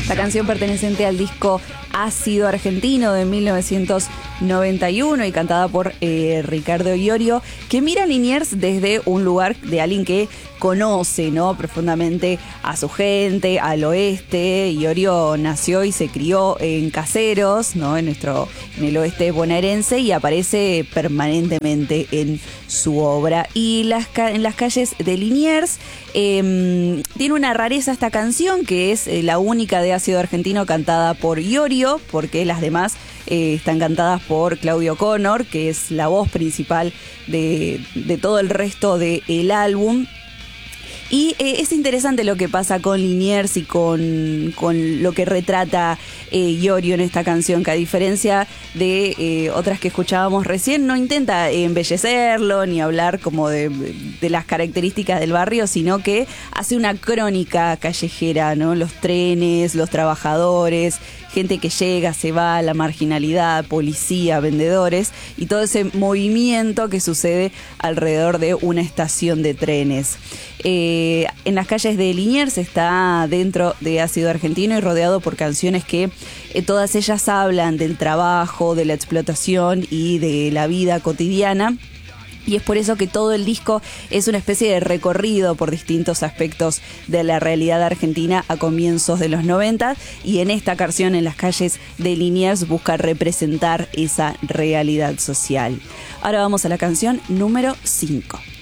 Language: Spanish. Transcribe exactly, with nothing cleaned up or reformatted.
La canción perteneciente al disco Ácido Argentino de mil novecientos noventa y uno y cantada por eh, Ricardo Iorio, que mira a Liniers desde un lugar de alguien que conoce, ¿no?, profundamente a su gente, al oeste. Iorio nació y se crió en Caseros, ¿no?, en nuestro, en el oeste bonaerense, y aparece permanentemente en su obra. Y las, en las calles de Liniers eh, tiene una rareza esta canción, que es eh, la única de Ácido Argentino cantada por Iorio, porque las demás eh, están cantadas por Claudio Connor, que es la voz principal de, de todo el resto del álbum. Y eh, es interesante lo que pasa con Liniers y con, con lo que retrata eh, Iorio en esta canción, que a diferencia de eh, otras que escuchábamos recién, no intenta embellecerlo ni hablar como de, de las características del barrio, sino que hace una crónica callejera, ¿no? Los trenes, los trabajadores, gente que llega, se va, la marginalidad, policía, vendedores y todo ese movimiento que sucede alrededor de una estación de trenes. Eh, en las calles de Liniers está dentro de Ácido Argentino y rodeado por canciones que eh, todas ellas hablan del trabajo, de la explotación y de la vida cotidiana. Y es por eso que todo el disco es una especie de recorrido por distintos aspectos de la realidad argentina a comienzos de los noventa. Y en esta canción, En las calles de Liniers, busca representar esa realidad social. Ahora vamos a la canción número cinco.